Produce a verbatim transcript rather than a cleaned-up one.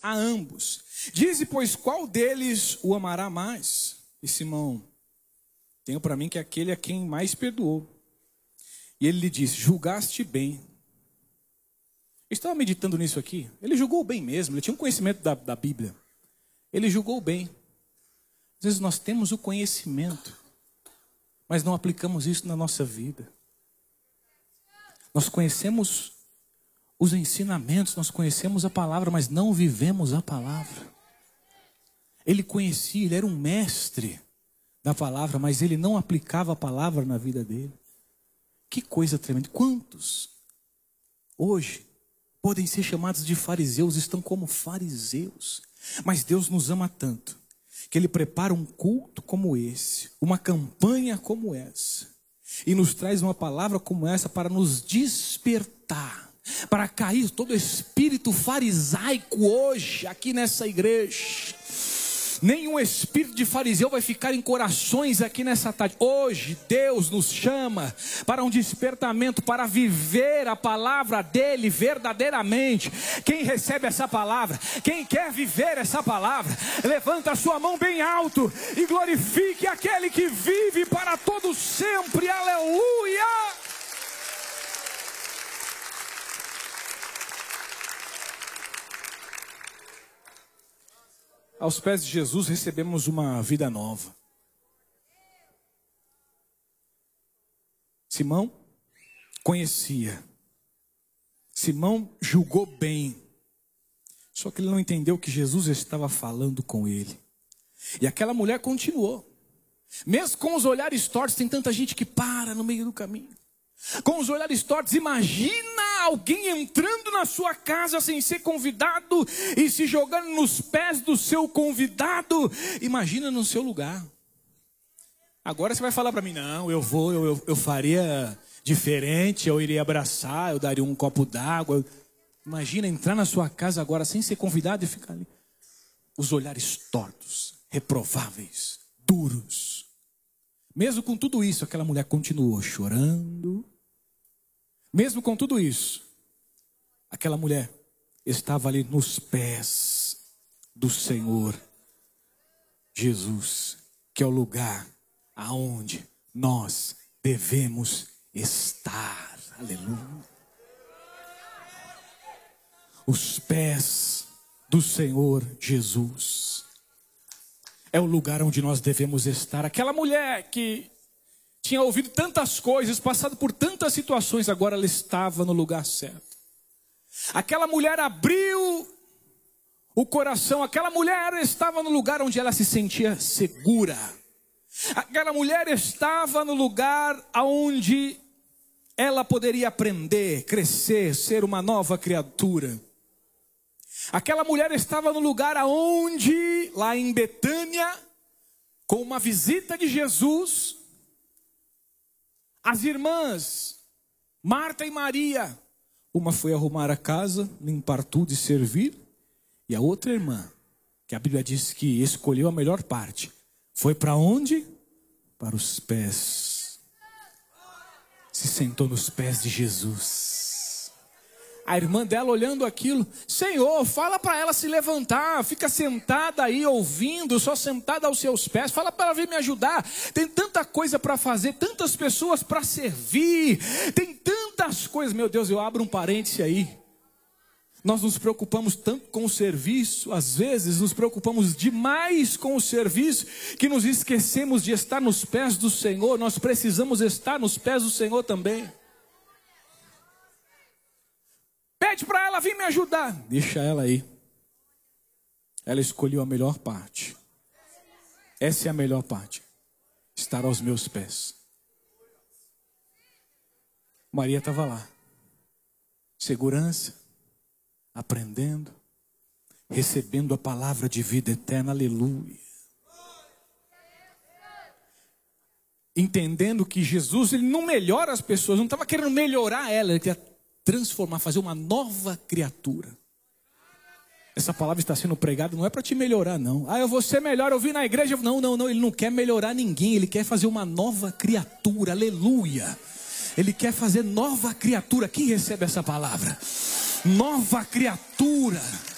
a ambos: dize, pois, qual deles o amará mais? E Simão: tenho para mim que aquele a quem mais perdoou. E ele lhe disse: julgaste bem. Eu estava meditando nisso aqui. Ele julgou bem mesmo, ele tinha um conhecimento da, da Bíblia. Ele julgou bem. Às vezes nós temos o conhecimento, mas não aplicamos isso na nossa vida. Nós conhecemos os ensinamentos, nós conhecemos a palavra, mas não vivemos a palavra. Ele conhecia, ele era um mestre da palavra, mas ele não aplicava a palavra na vida dele. Que coisa tremenda. Quantos hoje podem ser chamados de fariseus, estão como fariseus, mas Deus nos ama tanto que Ele prepara um culto como esse, uma campanha como essa, e nos traz uma palavra como essa para nos despertar, para cair todo espírito farisaico hoje aqui nessa igreja. Nenhum espírito de fariseu vai ficar em corações aqui nessa tarde. Hoje Deus nos chama para um despertamento, para viver a palavra dele verdadeiramente. Quem recebe essa palavra, quem quer viver essa palavra, levanta a sua mão bem alto e glorifique aquele que vive para todo sempre. Aleluia! Aos pés de Jesus recebemos uma vida nova. Simão conhecia. Simão julgou bem. Só que ele não entendeu que Jesus estava falando com ele. E aquela mulher continuou. Mesmo com os olhares tortos, tem tanta gente que para no meio do caminho. Com os olhares tortos, imagina alguém entrando na sua casa sem ser convidado e se jogando nos pés do seu convidado. Imagina no seu lugar. Agora você vai falar para mim: não, eu vou, eu, eu, eu faria diferente, eu iria abraçar, eu daria um copo d'água. Imagina entrar na sua casa agora sem ser convidado e ficar ali. Os olhares tortos, reprováveis, duros. Mesmo com tudo isso, aquela mulher continuou chorando. Mesmo com tudo isso, aquela mulher estava ali nos pés do Senhor Jesus, que é o lugar aonde nós devemos estar. Aleluia. Os pés do Senhor Jesus é o lugar onde nós devemos estar. Aquela mulher que tinha ouvido tantas coisas, passado por tantas situações, agora ela estava no lugar certo. Aquela mulher abriu o coração, aquela mulher estava no lugar onde ela se sentia segura. Aquela mulher estava no lugar onde ela poderia aprender, crescer, ser uma nova criatura. Aquela mulher estava no lugar aonde, lá em Betânia, com uma visita de Jesus, as irmãs Marta e Maria, uma foi arrumar a casa, limpar tudo e servir, e a outra irmã, que a Bíblia diz que escolheu a melhor parte, foi para onde? Para os pés. Se sentou nos pés de Jesus. A irmã dela olhando aquilo: Senhor, fala para ela se levantar, fica sentada aí ouvindo, só sentada aos seus pés, fala para ela vir me ajudar, tem tanta coisa para fazer, tantas pessoas para servir, tem tantas coisas. Meu Deus, eu abro um parêntese aí. Nós nos preocupamos tanto com o serviço, às vezes nos preocupamos demais com o serviço, que nos esquecemos de estar nos pés do Senhor. Nós precisamos estar nos pés do Senhor também. Pede para ela vir me ajudar. Deixa ela aí. Ela escolheu a melhor parte. Essa é a melhor parte. Estar aos meus pés. Maria estava lá. Segurança. Aprendendo. Recebendo a palavra de vida eterna. Aleluia. Entendendo que Jesus, ele não melhora as pessoas. Não estava querendo melhorar ela. Ele queria transformar, fazer uma nova criatura. Essa palavra está sendo pregada, não é para te melhorar não. Ah, eu vou ser melhor, eu vim na igreja. Não, não, não, ele não quer melhorar ninguém. Ele quer fazer uma nova criatura, aleluia. Ele quer fazer nova criatura. Quem recebe essa palavra? Nova criatura.